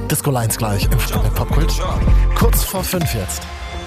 Disco Lines gleich im Stück Popkult. Kurz vor 5 jetzt.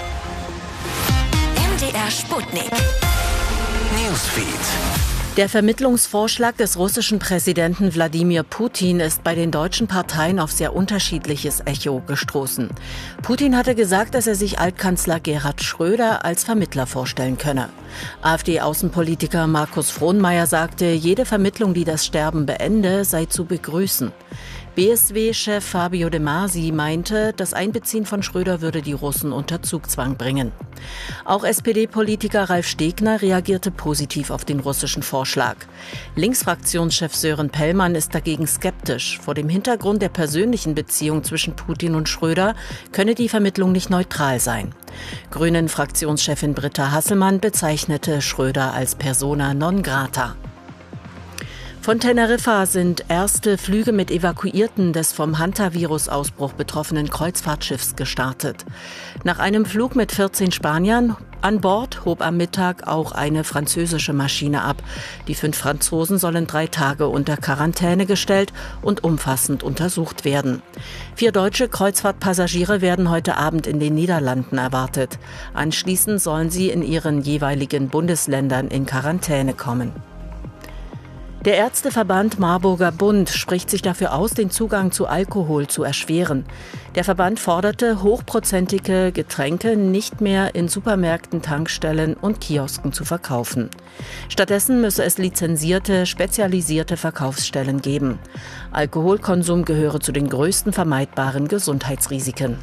MDR Sputnik. Newsfeed. Der Vermittlungsvorschlag des russischen Präsidenten Wladimir Putin ist bei den deutschen Parteien auf sehr unterschiedliches Echo gestoßen. Putin hatte gesagt, dass er sich Altkanzler Gerhard Schröder als Vermittler vorstellen könne. AfD-Außenpolitiker Markus Frohnmayer sagte, jede Vermittlung, die das Sterben beende, sei zu begrüßen. BSW-Chef Fabio De Masi meinte, das Einbeziehen von Schröder würde die Russen unter Zugzwang bringen. Auch SPD-Politiker Ralf Stegner reagierte positiv auf den russischen Vorschlag. Linksfraktionschef Sören Pellmann ist dagegen skeptisch. Vor dem Hintergrund der persönlichen Beziehung zwischen Putin und Schröder könne die Vermittlung nicht neutral sein. Grünen-Fraktionschefin Britta Hasselmann bezeichnete Schröder als persona non grata. Von Teneriffa sind erste Flüge mit Evakuierten des vom Hantavirus-Ausbruch betroffenen Kreuzfahrtschiffs gestartet. Nach einem Flug mit 14 Spaniern an Bord hob am Mittag auch eine französische Maschine ab. Die 5 Franzosen sollen 3 Tage unter Quarantäne gestellt und umfassend untersucht werden. 4 deutsche Kreuzfahrtpassagiere werden heute Abend in den Niederlanden erwartet. Anschließend sollen sie in ihren jeweiligen Bundesländern in Quarantäne kommen. Der Ärzteverband Marburger Bund spricht sich dafür aus, den Zugang zu Alkohol zu erschweren. Der Verband forderte, hochprozentige Getränke nicht mehr in Supermärkten, Tankstellen und Kiosken zu verkaufen. Stattdessen müsse es lizenzierte, spezialisierte Verkaufsstellen geben. Alkoholkonsum gehöre zu den größten vermeidbaren Gesundheitsrisiken.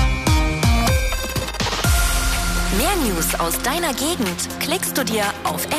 Mehr News aus deiner Gegend klickst du dir auf